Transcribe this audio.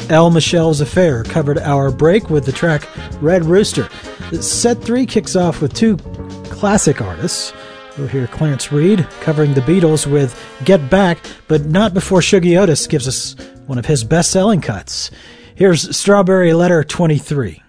El Michelle's Affair covered our break with the track Red Rooster. Set 3 kicks off with 2 classic artists. We'll hear Clarence Reed covering the Beatles with Get Back, but not before Shuggie Otis gives us one of his best-selling cuts. Here's Strawberry Letter 23.